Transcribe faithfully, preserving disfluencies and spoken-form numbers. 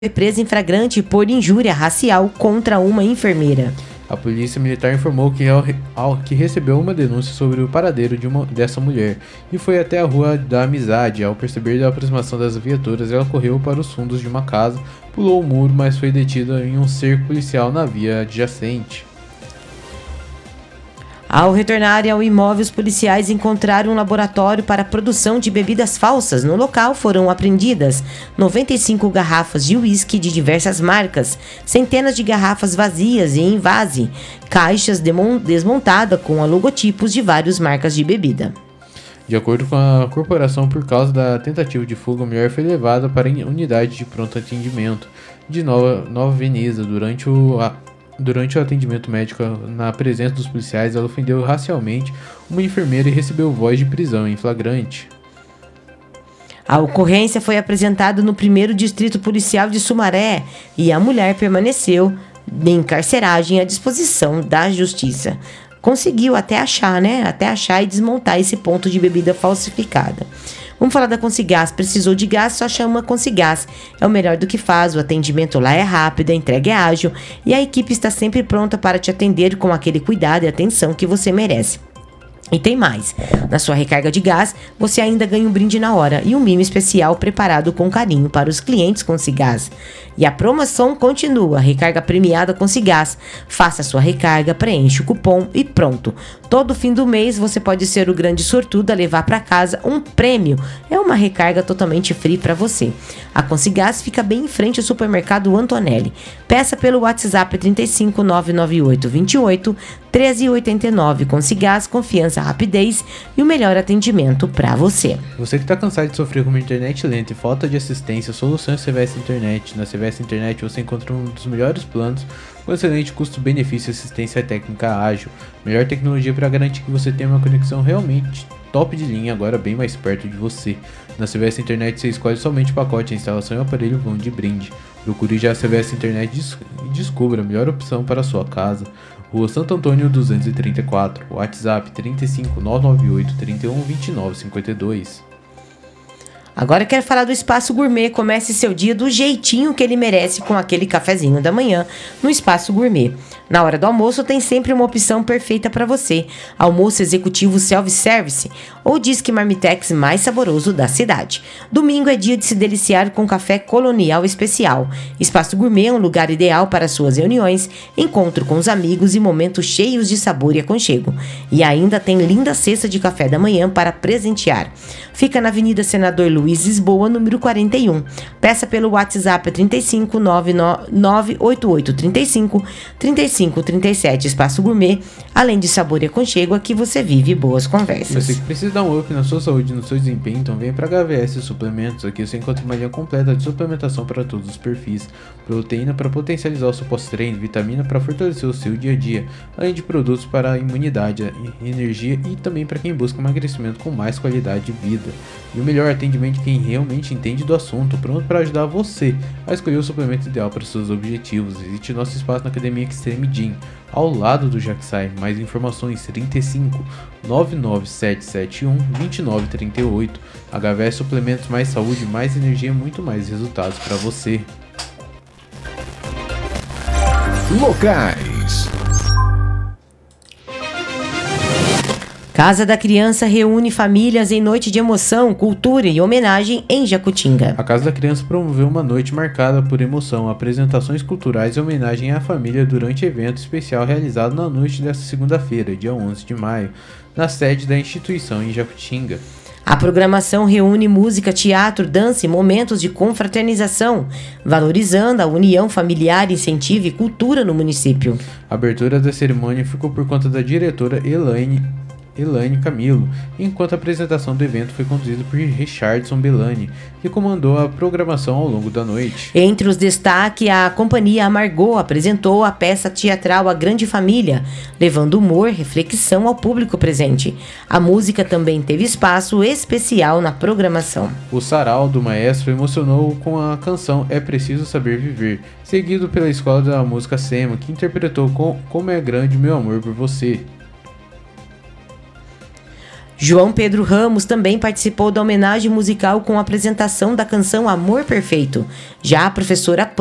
foi presa em flagrante por injúria racial contra uma enfermeira. A polícia militar informou que, ao, ao, que recebeu uma denúncia sobre o paradeiro de uma, dessa mulher e foi até a Rua da Amizade. Ao perceber a aproximação das viaturas, ela correu para os fundos de uma casa, pulou o muro, mas foi detida em um cerco policial na via adjacente. Ao retornarem ao imóvel, os policiais encontraram um laboratório para a produção de bebidas falsas. No local foram apreendidas noventa e cinco garrafas de uísque de diversas marcas, centenas de garrafas vazias e em vase, caixas desmontadas com logotipos de várias marcas de bebida. De acordo com a corporação, por causa da tentativa de fuga, a mulher foi levada para a unidade de pronto atendimento de Nova, Nova Veneza. Durante o... A... Durante o atendimento médico na presença dos policiais, ela ofendeu racialmente uma enfermeira e recebeu voz de prisão em flagrante. A ocorrência foi apresentada no primeiro Distrito Policial de Sumaré e a mulher permaneceu em encarceragem à disposição da Justiça. Conseguiu até achar, né? Até achar e desmontar esse ponto de bebida falsificada. Vamos falar da Consigás. Precisou de gás, só chama Consigás. É o melhor do que faz, o atendimento lá é rápido, a entrega é ágil e a equipe está sempre pronta para te atender com aquele cuidado e atenção que você merece. E tem mais, na sua recarga de gás, você ainda ganha um brinde na hora e um mimo especial preparado com carinho para os clientes Consigás. E a promoção continua, recarga premiada Consigás. Faça sua recarga, preencha o cupom e pronto. Todo fim do mês você pode ser o grande sortudo a levar para casa um prêmio. É uma recarga totalmente free para você. A Consigás fica bem em frente ao supermercado Antonelli. Peça pelo WhatsApp trinta e cinco, nove nove oito, vinte e oito, treze oitenta e nove. Consigás, confiança, rapidez e o melhor atendimento para você. Você que está cansado de sofrer com uma internet lenta e falta de assistência, Soluções C V S Internet. Na C V S Internet você encontra um dos melhores planos com excelente custo-benefício e assistência técnica ágil. Melhor tecnologia para garantir que você tenha uma conexão realmente top de linha, agora bem mais perto de você. Na C V S Internet você escolhe somente o pacote, a instalação e o aparelho vão de brinde. Procure já a C V S Internet e descubra a melhor opção para a sua casa. Rua Santo Antônio duzentos e trinta e quatro, WhatsApp trinta e cinco, nove nove oito, trinta e um, vinte e nove, cinquenta e dois. Agora eu quero falar do Espaço Gourmet. Comece seu dia do jeitinho que ele merece com aquele cafezinho da manhã no Espaço Gourmet. Na hora do almoço tem sempre uma opção perfeita para você. Almoço executivo self-service ou disque marmitex mais saboroso da cidade. Domingo é dia de se deliciar com café colonial especial. Espaço Gourmet é um lugar ideal para suas reuniões, encontro com os amigos e momentos cheios de sabor e aconchego. E ainda tem linda cesta de café da manhã para presentear. Fica na Avenida Senador Luiz Lisboa, número quarenta e um. Peça pelo WhatsApp trinta e cinco, nove nove oito oito, trinta e cinco, trinta e cinco, trinta e sete. Espaço Gourmet, além de sabor e aconchego, aqui você vive boas conversas. Você que precisa dar um up na sua saúde e no seu desempenho, então vem para H V S Suplementos. Aqui você encontra uma linha completa de suplementação para todos os perfis. Proteína para potencializar o seu pós-treino, vitamina para fortalecer o seu dia a dia, além de produtos para a imunidade, energia e também para quem busca emagrecimento com mais qualidade de vida. E o melhor atendimento de quem realmente entende do assunto, pronto para ajudar você a escolher o suplemento ideal para seus objetivos. Visite nosso espaço na Academia Extreme Gym, ao lado do Jaxai. Mais informações trinta e cinco, nove nove sete sete um, dois nove três oito. H V S Suplementos, mais saúde, mais energia e muito mais resultados para você. Locais. Casa da Criança reúne famílias em noite de emoção, cultura e homenagem em Jacutinga. A Casa da Criança promoveu uma noite marcada por emoção, apresentações culturais e homenagem à família durante evento especial realizado na noite desta segunda-feira, dia onze de maio, na sede da instituição em Jacutinga. A programação reúne música, teatro, dança e momentos de confraternização, valorizando a união familiar, incentivo e cultura no município. A abertura da cerimônia ficou por conta da diretora Elaine Elaine Camilo, enquanto a apresentação do evento foi conduzida por Richardson Bellani, que comandou a programação ao longo da noite. Entre os destaques, a companhia Amargô apresentou a peça teatral A Grande Família, levando humor e reflexão ao público presente. A música também teve espaço especial na programação. O sarau do maestro emocionou com a canção É Preciso Saber Viver, seguido pela Escola da Música SEMA, que interpretou com Como é Grande Meu Amor por Você. João Pedro Ramos também participou da homenagem musical com a apresentação da canção Amor Perfeito. Já a professora